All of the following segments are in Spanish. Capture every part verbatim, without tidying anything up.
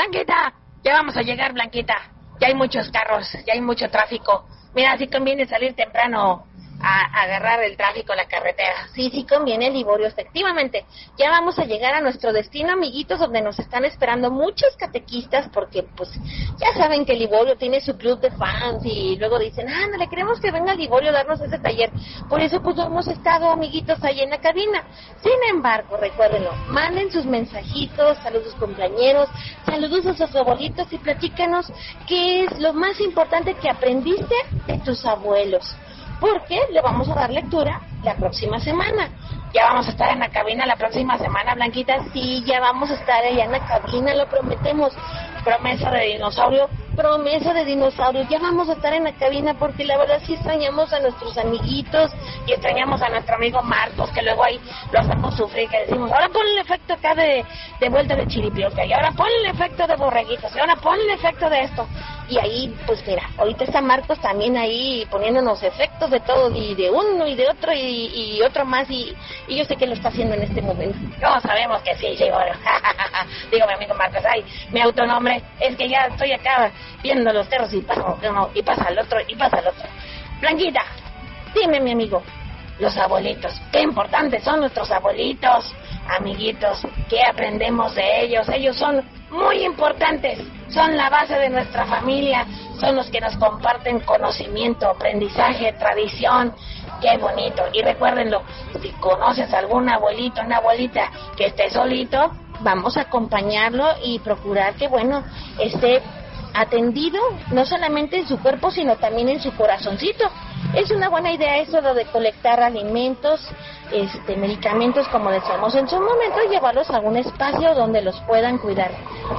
Blanquita, ya vamos a llegar, Blanquita. Ya hay muchos carros, ya hay mucho tráfico. Mira, sí conviene salir temprano a, a agarrar el tráfico, la carretera. Sí, sí conviene, Liborio, efectivamente. Ya vamos a llegar a nuestro destino, amiguitos, donde nos están esperando muchos catequistas, porque, pues, ya saben que Liborio tiene su club de fans, y luego dicen, ah, no le queremos que venga Liborio a darnos ese taller. Por eso, pues, no hemos estado, amiguitos, ahí en la cabina. Sin embargo, recuérdenlo, manden sus mensajitos, saludos cumpleañeros, saludos a sus abuelitos, y platícanos qué es lo más importante que aprendiste de tus abuelos, porque le vamos a dar lectura la próxima semana. Ya vamos a estar en la cabina la próxima semana, Blanquita. Sí, ya vamos a estar allá en la cabina, lo prometemos. Promesa de dinosaurio. Promesa de dinosaurio. Ya vamos a estar en la cabina porque la verdad sí extrañamos a nuestros amiguitos y extrañamos a nuestro amigo Marcos, que luego ahí lo hacemos sufrir, que decimos, ahora ponle el efecto acá de, de vuelta de chiripioca, y ahora ponle el efecto de borreguitos, y ahora ponle el efecto de esto. Y ahí, pues mira, ahorita está Marcos también ahí poniéndonos efectos de todo, y de uno y de otro y, y otro más, y, y yo sé que lo está haciendo en este momento. No, sabemos que sí, sí, bueno. Digo, mi amigo Marcos, ay, mi autonombre, es que ya estoy acá viendo los cerros y pasa uno, y pasa el otro, y pasa el otro. Blanquita, dime, mi amigo. Los abuelitos, qué importantes son nuestros abuelitos, amiguitos, qué aprendemos de ellos. Ellos son muy importantes, son la base de nuestra familia, son los que nos comparten conocimiento, aprendizaje, tradición. Qué bonito. Y recuérdenlo, si conoces a algún abuelito, una abuelita que esté solito, vamos a acompañarlo y procurar que, bueno, esté atendido, no solamente en su cuerpo, sino también en su corazoncito. Es una buena idea eso de colectar alimentos, este, medicamentos, como decíamos en su momento, y llevarlos a algún espacio donde los puedan cuidar.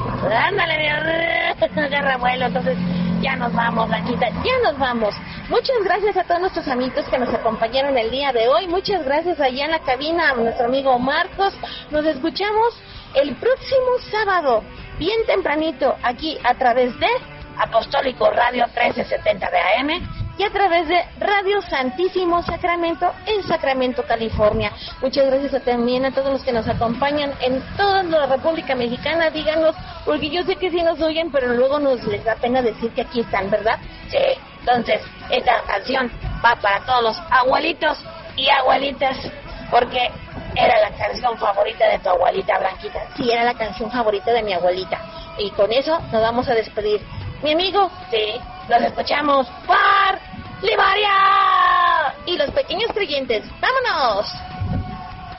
Ándale, agarra vuelo. Entonces ya nos vamos, Blanquita, ya nos vamos. Muchas gracias a todos nuestros amigos que nos acompañaron el día de hoy. Muchas gracias allá en la cabina a nuestro amigo Marcos. Nos escuchamos el próximo sábado, bien tempranito, aquí a través de Apostólico Radio trece setenta de A M y a través de Radio Santísimo Sacramento en Sacramento, California. Muchas gracias también a todos los que nos acompañan en toda la República Mexicana. Díganos, porque yo sé que sí nos oyen, pero luego nos les da pena decir que aquí están, ¿verdad? Sí, entonces esta canción va para todos los abuelitos y abuelitas, porque era la canción favorita de tu abuelita, Blanquita. Sí, era la canción favorita de mi abuelita. Y con eso nos vamos a despedir. Mi amigo, sí, nos escuchamos por Liborio y los pequeños creyentes. ¡Vámonos!